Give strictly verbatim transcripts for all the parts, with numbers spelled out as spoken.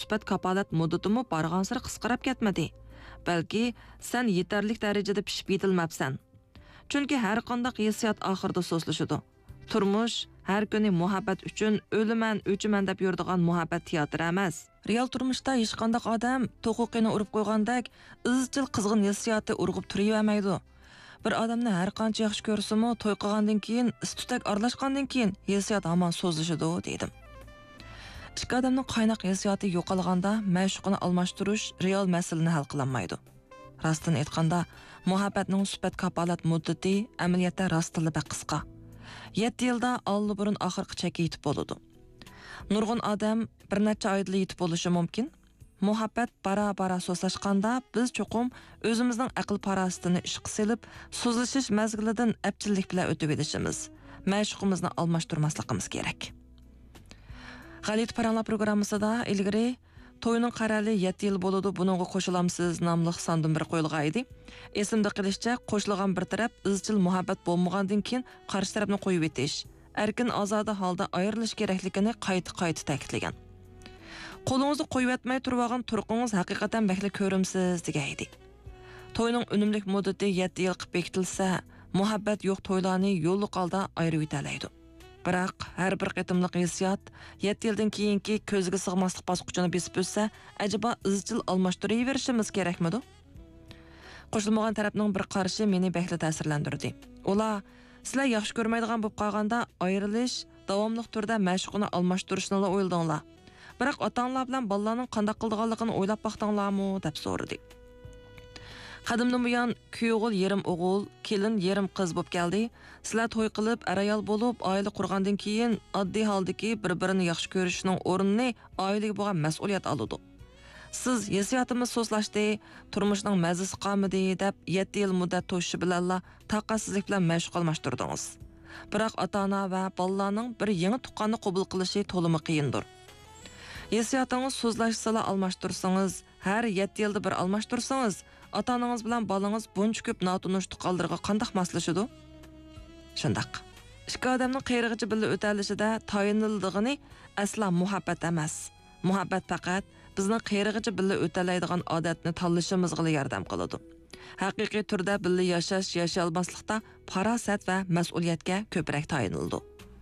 sifat kapolat muddatimi barg'ansir qisqarib ketmadi. Balki sen yetarlik darajada pishib yetilmabsan. Chunki har qanday hissiyot oxirida so'zlashadi. Turmush har kuni muhabbat uchun o'liman, o'chiman deb yuradigan muhabbat teatri emas. Real turmushda hech qanday odam to'quqini urib qo'ygandek izchil qizg'in hissiyoti urg'ib turavermaydi. Bir odamni har qancha yaxshi ko'rsimi, to'y qilgandan keyin, istutak aralashgandan keyin hissiyot hamon so'zlashadi dedim. Ikki odamning qaynoq hissiyoti yo'qolganda ma'shuqini almashtirish real masalani hal qilolmaydi. Rostini aytganda, muhabbatning sifat kapolat muddati amaliyotda rostila qisqa. yetti yilda oldi burun oxirgi chekka yetib bo'ladi. Nurg'un odam bir necha oyda yetib bo'lishi mumkin. Muhabbat bara-bara so'zlashganda biz cho'qim o'zimizning aql parasitini ishqa selib, so'zlashish mazgilidan apchillik bilan o'tib etishimiz, ma'shuqimizni almashtirmasligimiz kerak. G'alit Paranlar programmasida ilgari to'yning qarali yetti yil bo'ladi, buningga qo'shilamsiz nomli sondan bir qo'yilgan edi. Esimda qilishcha qo'shilgan bir taraf izchil muhabbat bo'lmagandan keyin qarshi tarafni qo'yib etish, erkin ozoda holda ayrilish kerakligini qayta-qayta ta'kidlagan. Qo'lingizni qo'yib etmay turgan turqingiz haqiqatan bakli ko'rimsiz degan edi. To'yning unumlik muddati yetti yil qilib bekitilsa, muhabbat yo'q to'ylarni yo'lli holda ayirib etalaydi. Biroq har bir qitimliq hissiyot yetti yildan keyingi ko'zga sig'maslik bosqichini besib o'tsa, ajaba izchil almashtiraverishimiz kerakmidi? Qo'shilmagan tarafning bir qarashi meni bakli ta'sirlantirdi. Ular sizlar yaxshi ko'rmaydigan bo'lib qolganda ayrilish, davomli turda ma'shuqini almashtirishni o'yladinglar. Biroq ota-onalar bilan bolalarning qanday qildiganligini o'ylab baqdinglarmi deb so'radi. Qadimdan buyon kuyovul yerim o'g'il, kelin yerim qiz bo'lib keldi. Sizlar to'y qilib, arayal bo'lib, oila qurgandan keyin oddiy holdagi bir-birini yaxshi ko'rishning o'rnini oilaga bo'lgan mas'uliyat oladi. Siz hissiyotimiz so'zlashdi, turmushning mazasi qolmadi deb yetti yil muddat to'yishi bilanla taqatsizlik bilan mashg'ul almashtirdingiz. Biroq ota-ona va bolalarning bir yangi tuqqanni qabul qilishi to'limi qiyindir. Hissiyotingiz so'zlashsala almashtirsangiz, har yetti yilda bir almashtirsangiz, ota-onangiz bilan bolangiz buncha ko'p notunish tuqqanlarga qanday moslashadi? Shundaq. Ikki odamning qayrig'icha birga o'talishida tayinildigini asla muhabbat emas. Muhabbat faqat bizning qayrig'icha birga o'talaydigan odatni tanlashimizga yordam qiladi. Haqiqiy turda birga yashash, yashalmaslikda farosat va mas'uliyatga ko'proq tayinildi.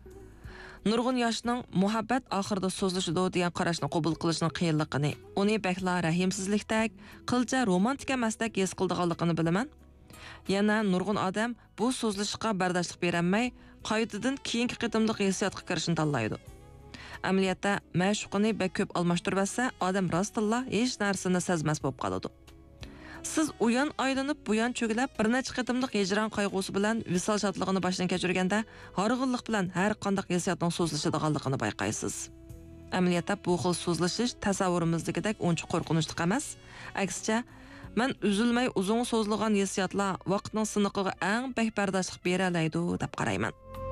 Nurg'un yoshning muhabbat oxirida so'zlashidi degan qarashni qabul qilishning qiyinligini, uni bakla rahimsizlikdek, qilcha romantik emasdek his qildiganligini bilaman. Yana nurg'un odam bu so'zlashishga bardoshlik berolmay, qaytadan keyingi qitimliq hissiyotga kirishni tanlaydi. Amaliyotda ma'shuqini bak ko'p almashtirib olsa, odam rostilla hech narsani sezmas bo'lib qoladi. Siz uyan aylanib, buyan cho'gilab, bir necha qitimliq hijron qayg'usi bilan visol shodligini boshdan kechirganda, horg'inlik bilan har qanday hissiyotning so'zlashadiganligini bayqaysiz. Amaliyotda bu xil so'zlashish tasavvurimizdagidek uncha qo'rqinchli emas. Aksicha, men uzilmay uzun so'zlagan hissiyotlar vaqtning siniqiga eng bak bardoshlik bera oladi deb qarayman.